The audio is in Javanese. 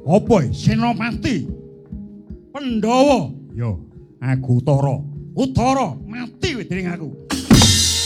Apa Senopati? Pandhawa. Yo, Aku Utara. Utara mati dening aku.